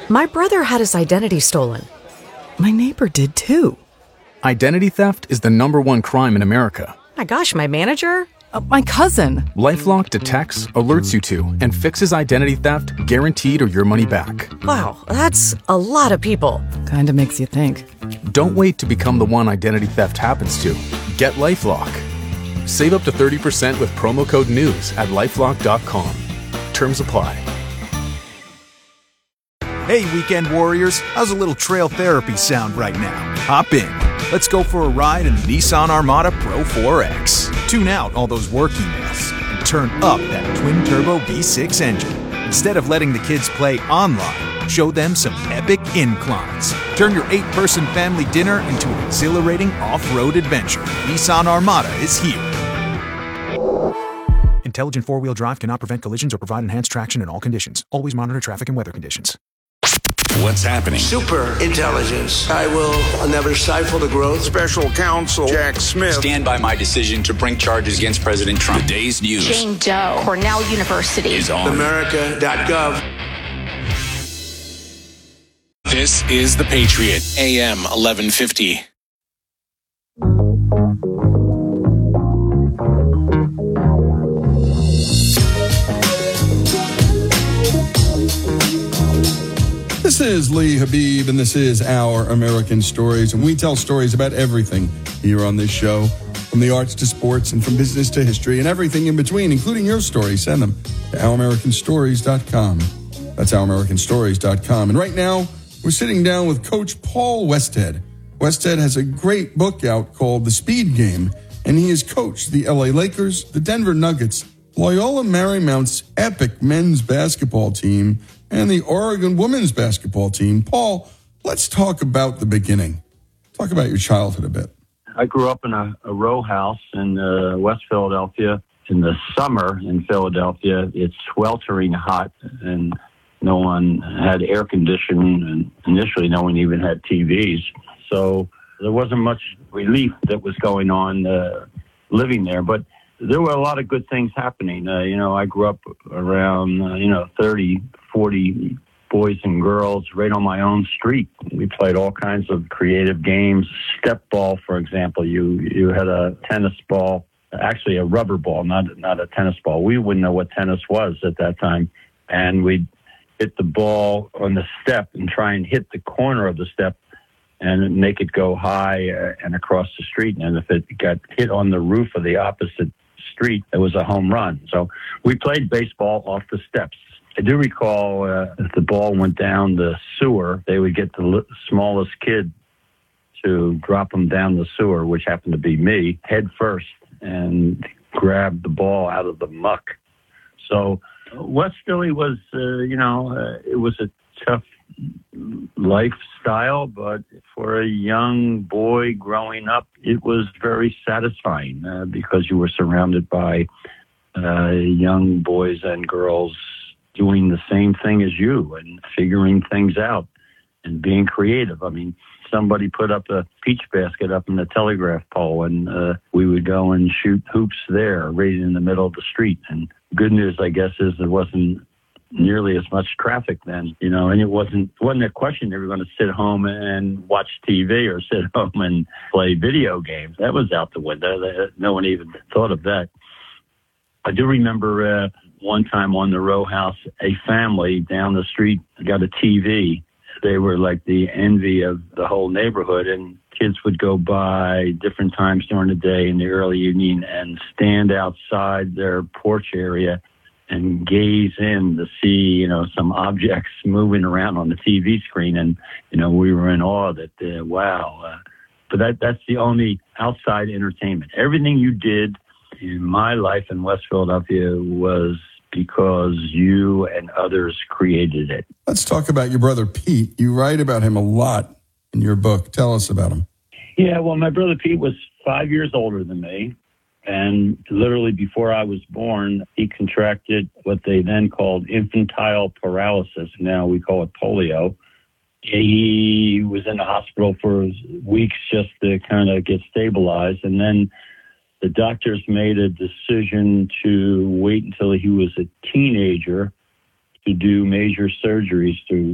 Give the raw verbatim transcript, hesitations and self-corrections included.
My brother had his identity stolen. My neighbor did too. Identity theft is the number one crime in America. My gosh, my manager? Uh, my cousin. LifeLock detects, alerts you to, and fixes identity theft guaranteed or your money back. Wow, that's a lot of people. Kinda makes you think. Don't wait to become the one identity theft happens to. Get LifeLock. Save up to thirty percent with promo code NEWS at lifelock dot com. Terms apply. Hey, weekend warriors, how's a little trail therapy sound right now? Hop in. Let's go for a ride in the Nissan Armada Pro four X. Tune out all those work emails and turn up that twin-turbo V six engine. Instead of letting the kids play online, show them some epic inclines. Turn your eight-person family dinner into an exhilarating off-road adventure. Nissan Armada is here. Intelligent four-wheel drive cannot prevent collisions or provide enhanced traction in all conditions. Always monitor traffic and weather conditions. What's happening? Super intelligence. I will never stifle the growth. Special counsel Jack Smith. Stand by my decision to bring charges against President Trump. The day's news. Jane Doe, Cornell University. Is on. America dot gov. This is The Patriot, A M eleven fifty. This is Lee Habib, and this is Our American Stories, and we tell stories about everything here on this show, from the arts to sports and from business to history and everything in between, including your stories. Send them to our american stories dot com. That's our american stories dot com. And right now, we're sitting down with Coach Paul Westhead. Westhead has a great book out called The Speed Game, and he has coached the L A Lakers, the Denver Nuggets, Loyola Marymount's epic men's basketball team, and the Oregon women's basketball team. Paul, let's talk about the beginning. Talk about your childhood a bit. I grew up in a, a row house in uh, West Philadelphia. In the summer in Philadelphia, it's sweltering hot, and no one had air conditioning, and initially no one even had T Vs. So there wasn't much relief that was going on uh, living there. But there were a lot of good things happening. Uh, you know, I grew up around, uh, you know, thirty, forty boys and girls right on my own street. We played all kinds of creative games. Step ball, for example. You you had a tennis ball, actually a rubber ball, not not a tennis ball. We wouldn't know what tennis was at that time. And we'd hit the ball on the step and try and hit the corner of the step and make it go high uh, and across the street. And if it got hit on the roof of the opposite street, it was a home run. So we played baseball off the steps. I do recall uh, if the ball went down the sewer, they would get the li- smallest kid to drop them down the sewer, which happened to be me, head first, and grab the ball out of the muck. So West Philly was, uh, you know, uh, it was a tough lifestyle, but for a young boy growing up, it was very satisfying uh, because you were surrounded by uh, young boys and girls doing the same thing as you and figuring things out and being creative. I mean, somebody put up a peach basket up in the telegraph pole, and uh, we would go and shoot hoops there right in the middle of the street. And good news, I guess, is there wasn't nearly as much traffic then, you know, and it wasn't wasn't a question they were going to sit home and watch T V or sit home and play video games. That was out the window. No one even thought of that. I do remember uh, one time on the row house, a family down the street got a T V. They were like the envy of the whole neighborhood, and kids would go by different times during the day in the early evening and stand outside their porch area and gaze in to see, you know, some objects moving around on the T V screen. And, you know, we were in awe that, uh, wow. Uh, but that that's the only outside entertainment. Everything you did in my life in West Philadelphia was because you and others created it. Let's talk about your brother, Pete. You write about him a lot in your book. Tell us about him. Yeah, well, my brother Pete was five years older than me. And literally before I was born, he contracted what they then called infantile paralysis. Now we call it polio. He was in the hospital for weeks just to kind of get stabilized. And then the doctors made a decision to wait until he was a teenager to do major surgeries to